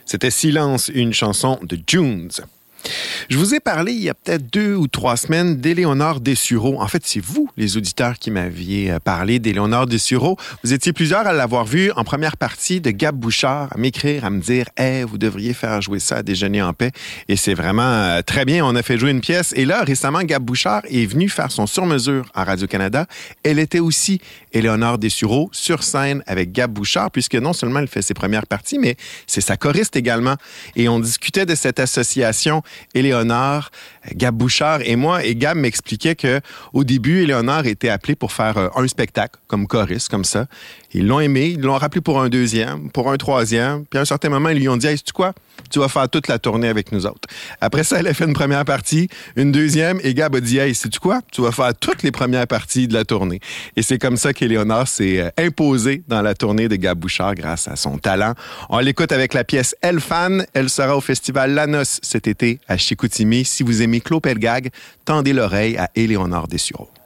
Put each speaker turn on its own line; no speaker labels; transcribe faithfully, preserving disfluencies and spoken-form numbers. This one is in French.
C'était Silence, une chanson de Junes. Je vous ai parlé il y a peut-être deux ou trois semaines d'Éléonore Dessureau. En fait, c'est vous, les auditeurs, qui m'aviez parlé d'Éléonore Dessureau. Vous étiez plusieurs à l'avoir vu en première partie de Gab Bouchard, à m'écrire, à me dire « Hey, vous devriez faire jouer ça à Déjeuner en paix. » Et c'est vraiment euh, très bien. On a fait jouer une pièce. Et là, récemment, Gab Bouchard est venu faire son sur-mesure à Radio-Canada. Elle était aussi Éléonore Dessureau sur scène avec Gab Bouchard, puisque non seulement elle fait ses premières parties, mais c'est sa choriste également. Et on discutait de cette association Éléonore, Gab Bouchard et moi. Et Gab m'expliquait que au début, Éléonore était appelée pour faire euh, un spectacle comme choriste, comme ça. Ils l'ont aimé, ils l'ont rappelé pour un deuxième, pour un troisième. Puis à un certain moment, ils lui ont dit « Hey, sais-tu quoi? Tu vas faire toute la tournée avec nous autres. » Après ça, elle a fait une première partie, une deuxième, et Gab a dit « Hey, sais-tu quoi? Tu vas faire toutes les premières parties de la tournée. » Et c'est comme ça qu'Éléonore s'est euh, imposée dans la tournée de Gab Bouchard grâce à son talent. On l'écoute avec la pièce « Elle Fan ». Elle sera au festival La Noce cet été à Chicoutimi. Si vous aimez Claude Pelgag, tendez l'oreille à Éléonore Dessureau.